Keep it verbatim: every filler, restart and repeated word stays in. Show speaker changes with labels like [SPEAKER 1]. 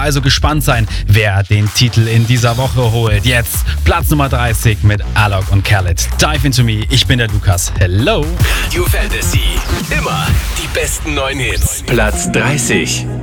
[SPEAKER 1] also gespannt sein, wer den Titel in dieser Woche holt. Jetzt Platz Nummer dreißig mit Alok und Khaled. Dive Into Me, ich bin der Lukas. Hello.
[SPEAKER 2] Radio Fantasy, immer die besten neuen Hits. Platz dreißig.